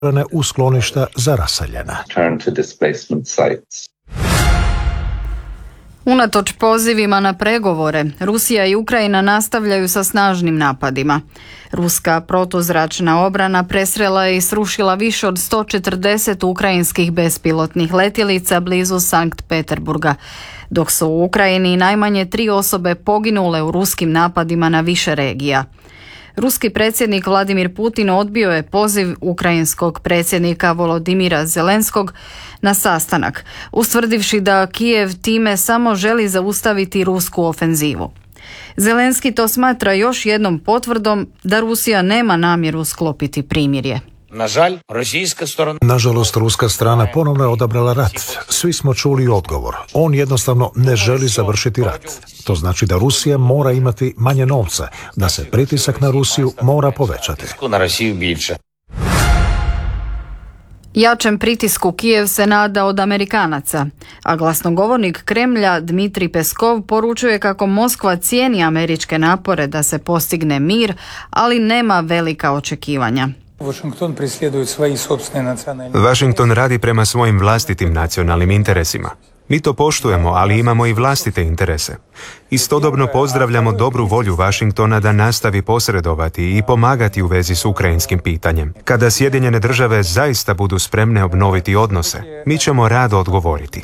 u skloništa za raseljene. Unatoč pozivima na pregovore, Rusija i Ukrajina nastavljaju sa snažnim napadima. Ruska protuzračna obrana presrela je i srušila više od 140 ukrajinskih bespilotnih letjelica blizu Sankt Peterburga, dok su u Ukrajini najmanje 3 osobe poginule u ruskim napadima na više regija. Ruski predsjednik Vladimir Putin odbio je poziv ukrajinskog predsjednika Volodimira Zelenskog na sastanak, ustvrdivši da Kijev time samo želi zaustaviti rusku ofenzivu. Zelenski to smatra još jednom potvrdom da Rusija nema namjeru sklopiti primirje. Nažalost, ruska strana ponovno je odabrala rat. Svi smo čuli odgovor. On jednostavno ne želi završiti rat. To znači da Rusija mora imati manje novca, da se pritisak na Rusiju mora povećati. Jačem pritisku Kijev se nada od Amerikanaca, a glasnogovornik Kremlja Dmitrij Peskov poručuje kako Moskva cijeni američke napore da se postigne mir, ali nema velika očekivanja. Washington radi prema svojim vlastitim nacionalnim interesima. Mi to poštujemo, ali imamo i vlastite interese. Istodobno pozdravljamo dobru volju Washingtona da nastavi posredovati i pomagati u vezi s ukrajinskim pitanjem. Kada Sjedinjene države zaista budu spremne obnoviti odnose, mi ćemo rado odgovoriti.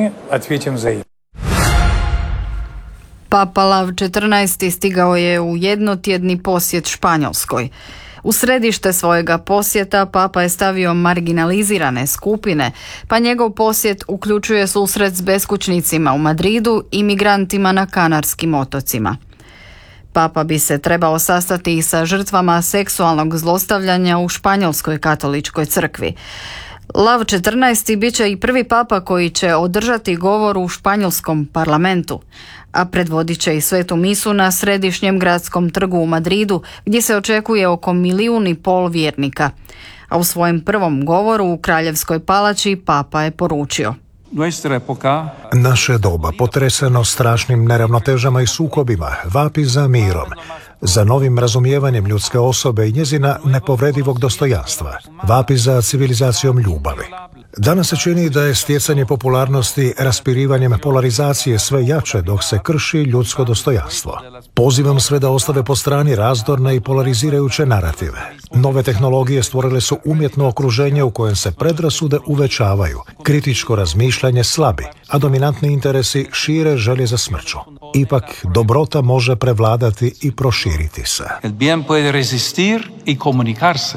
Papa Lav XIV stigao je u jednotjedni posjet Španjolskoj. U središte svojega posjeta Papa je stavio marginalizirane skupine, pa njegov posjet uključuje susret s beskućnicima u Madridu i migrantima na Kanarskim otocima. Papa bi se trebao sastati i sa žrtvama seksualnog zlostavljanja u Španjolskoj katoličkoj crkvi. Lav XIV bit će i prvi papa koji će održati govor u španjolskom parlamentu, a predvodit će i svetu misu na središnjem gradskom trgu u Madridu, gdje se očekuje oko 1,5 milijuna vjernika. A u svojem prvom govoru u Kraljevskoj palači Papa je poručio: Naše doba, potreseno strašnim neravnotežama i sukobima, vapi za mirom, za novim razumijevanjem ljudske osobe i njezina nepobredivog dostojanstva, vapi za civilizacijom ljubavi. Danas se čini da je stjecanje popularnosti raspirivanjem polarizacije sve jače dok se krši ljudsko dostojanstvo. Pozivam sve da ostave po strani razdorne i polarizirajuće narative. Nove tehnologije stvorile su umjetno okruženje u kojem se predrasude uvećavaju, kritičko razmišljanje slabi, a dominantni interesi šire želje za smrću. Ipak, dobrota može prevladati i proširiti se. El bien puede resistir y comunicarse.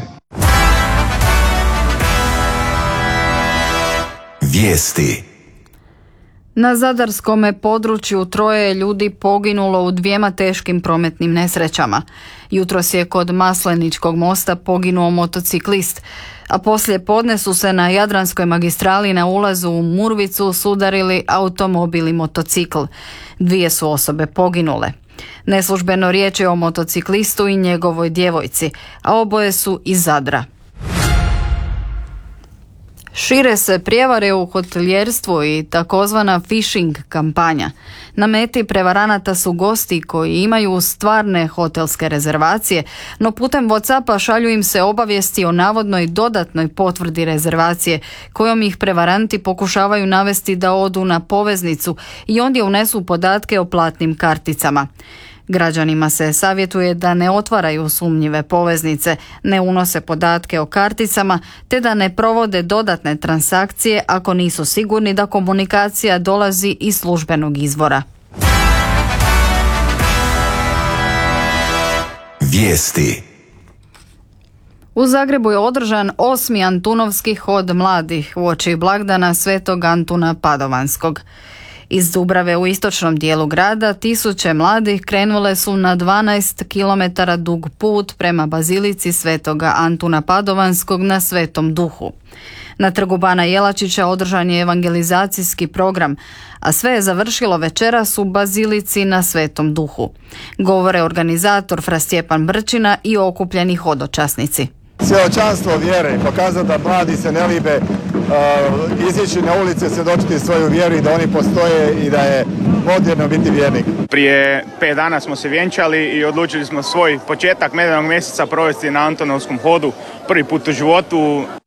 Vijesti. Na zadarskome području 3 ljudi poginulo u 2 teškim prometnim nesrećama. Jutros je kod Masleničkog mosta poginuo motociklist, a poslije podne su se na Jadranskoj magistrali na ulazu u Murvicu sudarili automobil i motocikl. 2 su osobe poginule. Neslužbeno riječ je o motociklistu i njegovoj djevojci, a oboje su iz Zadra. Šire se prijevare u hotelijerstvu i takozvana phishing kampanja. Na meti prevaranata su gosti koji imaju stvarne hotelske rezervacije, no putem WhatsAppa šalju im se obavijesti o navodnoj dodatnoj potvrdi rezervacije kojom ih prevaranti pokušavaju navesti da odu na poveznicu i ondje unesu podatke o platnim karticama. Građanima se savjetuje da ne otvaraju sumnjive poveznice, ne unose podatke o karticama, te da ne provode dodatne transakcije ako nisu sigurni da komunikacija dolazi iz službenog izvora. Vijesti. U Zagrebu je održan 8. Antunovski hod mladih uoči blagdana Svetog Antuna Padovanskog. Iz Dubrave u istočnom dijelu grada tisuće mladih krenule su na 12 km dug put prema bazilici Svetoga Antuna Padovanskog na Svetom Duhu. Na trgu Bana Jelačića održan je evangelizacijski program, a sve je završilo večeras u bazilici na Svetom Duhu. Govore organizator Fra Stjepan Brčina i okupljeni hodočasnici. Svjedočanstvo vjere, pokazati da mladi se ne libe izići na ulice, svjedočiti svoju vjeru i da oni postoje i da je moderno biti vjernik. Prije 5 dana smo se vjenčali i odlučili smo svoj početak medenog mjeseca provesti na Antonovskom hodu. Prvi put u životu.